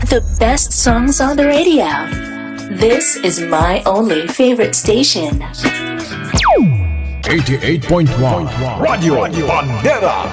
The best songs on the radio. This is my only favorite station. 88.1 Radio Bandera.